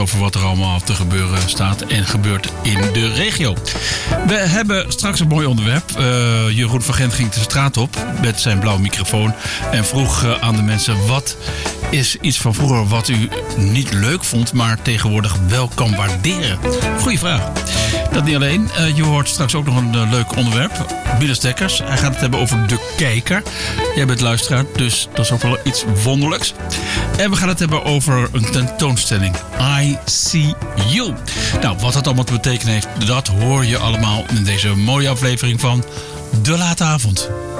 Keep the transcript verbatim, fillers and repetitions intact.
over wat er allemaal te gebeuren staat en gebeurt in de regio. We hebben straks een mooi onderwerp. Uh, Jeroen van Gent ging de straat op met zijn blauwe microfoon en vroeg uh, aan de mensen: wat is iets van vroeger wat u niet leuk vond, maar tegenwoordig wel kan waarderen? Goeie vraag. Dat niet alleen. Uh, je hoort straks ook nog een uh, leuk onderwerp. Biles Dekkers. Hij gaat het hebben over de kijker. Jij bent luisteraar, dus dat is ook wel iets wonderlijks. En we gaan het hebben over een tentoonstelling. I See You. Nou, wat dat allemaal te betekenen heeft, dat hoor je allemaal in deze mooie aflevering van De Late Avond.